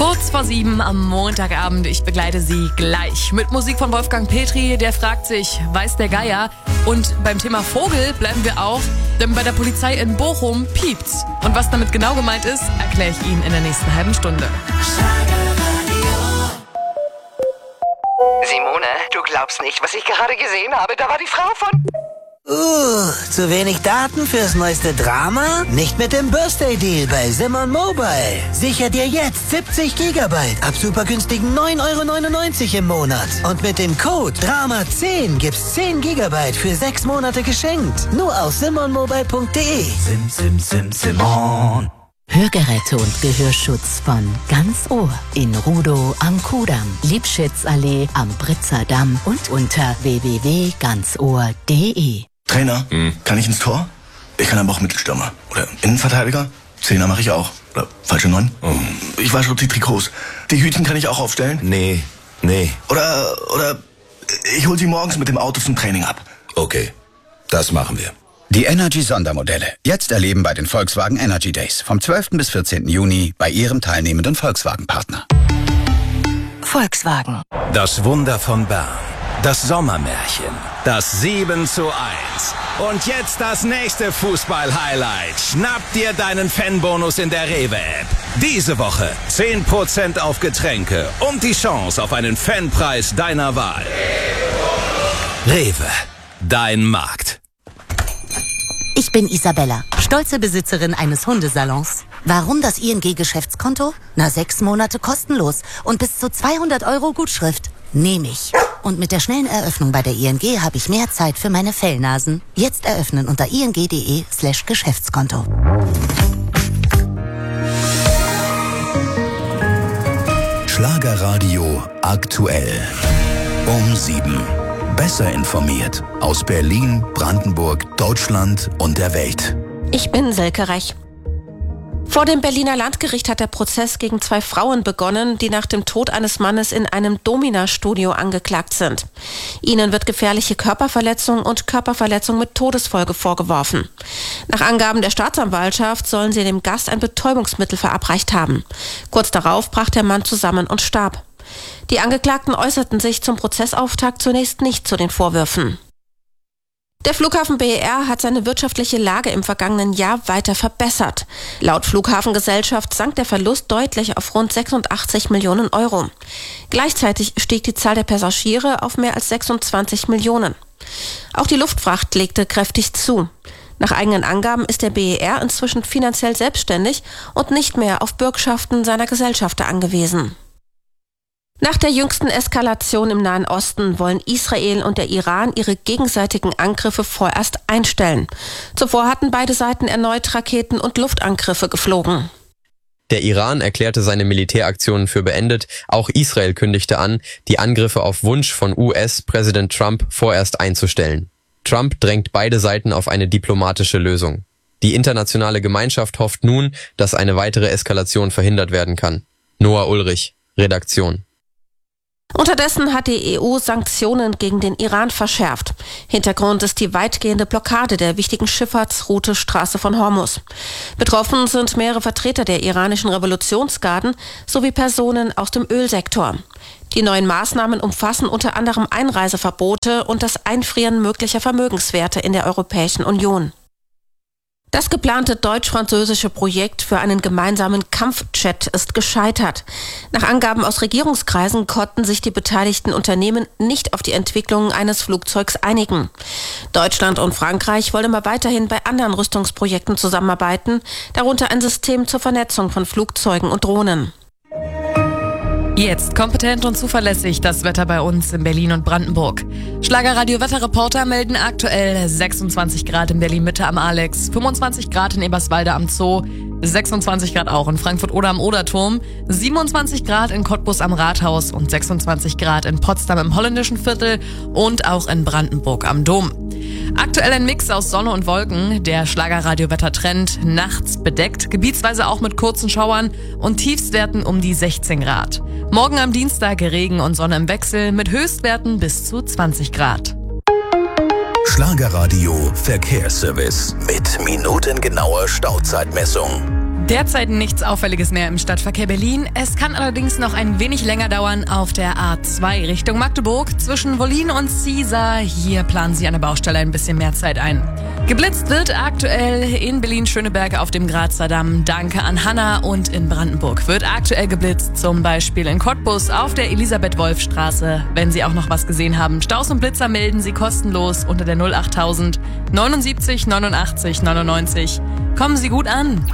Kurz vor 7 am Montagabend. Ich begleite Sie gleich mit Musik von Wolfgang Petri. Der fragt sich, weiß der Geier? Und beim Thema Vogel bleiben wir auch, denn bei der Polizei in Bochum piept's. Und was damit genau gemeint ist, erkläre ich Ihnen in der nächsten halben Stunde. Simone, du glaubst nicht, was ich gerade gesehen habe. Da war die Frau von... Zu wenig Daten fürs neueste Drama? Nicht mit dem Birthday-Deal bei Simon Mobile. Sicher dir jetzt 70 Gigabyte ab super günstigen 9,99 € im Monat. Und mit dem Code DRAMA10 gibt's 10 Gigabyte für 6 Monate geschenkt. Nur auf simonmobile.de. Simon. Hörgeräte und Gehörschutz von Ganz Ohr in Rudow am Kudamm, Liebschitzallee am Britzer Damm und unter www.ganzohr.de. Trainer, kann ich ins Tor? Ich kann aber auch Mittelstürmer. Oder Innenverteidiger? Zehner mache ich auch. Oder falsche 9? Ich wasche die Trikots. Die Hütchen kann ich auch aufstellen? Nee. Oder ich hol sie morgens mit dem Auto zum Training ab. Okay, das machen wir. Die Energy-Sondermodelle. Jetzt erleben bei den Volkswagen Energy Days. Vom 12. bis 14. Juni bei Ihrem teilnehmenden Volkswagen-Partner. Volkswagen. Das Wunder von Bern. Das Sommermärchen. Das 7:1. Und jetzt das nächste Fußball-Highlight. Schnapp dir deinen Fanbonus in der Rewe-App. Diese Woche 10% auf Getränke und die Chance auf einen Fanpreis deiner Wahl. Rewe. Dein Markt. Ich bin Isabella, stolze Besitzerin eines Hundesalons. Warum das ING-Geschäftskonto? 6 Monate kostenlos und bis zu 200 € Gutschrift. Nehme ich. Und mit der schnellen Eröffnung bei der ING habe ich mehr Zeit für meine Fellnasen. Jetzt eröffnen unter ing.de/Geschäftskonto. Schlagerradio aktuell. Um 7. Besser informiert aus Berlin, Brandenburg, Deutschland und der Welt. Ich bin Silke Rech. Vor dem Berliner Landgericht hat der Prozess gegen 2 Frauen begonnen, die nach dem Tod eines Mannes in einem Domina-Studio angeklagt sind. Ihnen wird gefährliche Körperverletzung und Körperverletzung mit Todesfolge vorgeworfen. Nach Angaben der Staatsanwaltschaft sollen sie dem Gast ein Betäubungsmittel verabreicht haben. Kurz darauf brach der Mann zusammen und starb. Die Angeklagten äußerten sich zum Prozessauftakt zunächst nicht zu den Vorwürfen. Der Flughafen BER hat seine wirtschaftliche Lage im vergangenen Jahr weiter verbessert. Laut Flughafengesellschaft sank der Verlust deutlich auf rund 86 Millionen €. Gleichzeitig stieg die Zahl der Passagiere auf mehr als 26 Millionen. Auch die Luftfracht legte kräftig zu. Nach eigenen Angaben ist der BER inzwischen finanziell selbstständig und nicht mehr auf Bürgschaften seiner Gesellschafter angewiesen. Nach der jüngsten Eskalation im Nahen Osten wollen Israel und der Iran ihre gegenseitigen Angriffe vorerst einstellen. Zuvor hatten beide Seiten erneut Raketen- und Luftangriffe geflogen. Der Iran erklärte seine Militäraktionen für beendet. Auch Israel kündigte an, die Angriffe auf Wunsch von US-Präsident Trump vorerst einzustellen. Trump drängt beide Seiten auf eine diplomatische Lösung. Die internationale Gemeinschaft hofft nun, dass eine weitere Eskalation verhindert werden kann. Noah Ulrich, Redaktion. Unterdessen hat die EU Sanktionen gegen den Iran verschärft. Hintergrund ist die weitgehende Blockade der wichtigen Schifffahrtsroute Straße von Hormuz. Betroffen sind mehrere Vertreter der iranischen Revolutionsgarden sowie Personen aus dem Ölsektor. Die neuen Maßnahmen umfassen unter anderem Einreiseverbote und das Einfrieren möglicher Vermögenswerte in der Europäischen Union. Das geplante deutsch-französische Projekt für einen gemeinsamen Kampfjet ist gescheitert. Nach Angaben aus Regierungskreisen konnten sich die beteiligten Unternehmen nicht auf die Entwicklung eines Flugzeugs einigen. Deutschland und Frankreich wollen aber weiterhin bei anderen Rüstungsprojekten zusammenarbeiten, darunter ein System zur Vernetzung von Flugzeugen und Drohnen. Jetzt kompetent und zuverlässig das Wetter bei uns in Berlin und Brandenburg. Schlagerradio-Wetterreporter melden aktuell 26 Grad in Berlin-Mitte am Alex, 25 Grad in Eberswalde am Zoo, 26 Grad auch in Frankfurt oder am Oderturm, 27 Grad in Cottbus am Rathaus und 26 Grad in Potsdam im Holländischen Viertel und auch in Brandenburg am Dom. Aktuell ein Mix aus Sonne und Wolken, der Schlagerradio-Wettertrend, nachts bedeckt, gebietsweise auch mit kurzen Schauern und Tiefstwerten um die 16 Grad. Morgen am Dienstag Regen und Sonne im Wechsel mit Höchstwerten bis zu 20 Grad. Schlagerradio Verkehrsservice mit minutengenauer Stauzeitmessung. Derzeit nichts Auffälliges mehr im Stadtverkehr Berlin. Es kann allerdings noch ein wenig länger dauern auf der A2 Richtung Magdeburg zwischen Wollin und Ziesar. Hier planen sie an der Baustelle ein bisschen mehr Zeit ein. Geblitzt wird aktuell in Berlin-Schöneberg auf dem Grazer Damm. Danke an Hanna. Und in Brandenburg wird aktuell geblitzt, zum Beispiel in Cottbus auf der Elisabeth-Wolf-Straße. Wenn Sie auch noch was gesehen haben, Staus und Blitzer melden Sie kostenlos unter der 08000 79 89 99. Kommen Sie gut an.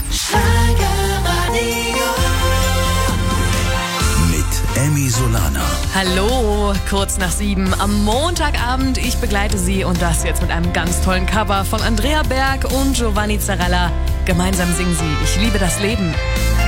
Mit Emmy Solana. Hallo, kurz nach 7 am Montagabend. Ich begleite Sie und das jetzt mit einem ganz tollen Cover von Andrea Berg und Giovanni Zarella. Gemeinsam singen sie Ich liebe das Leben.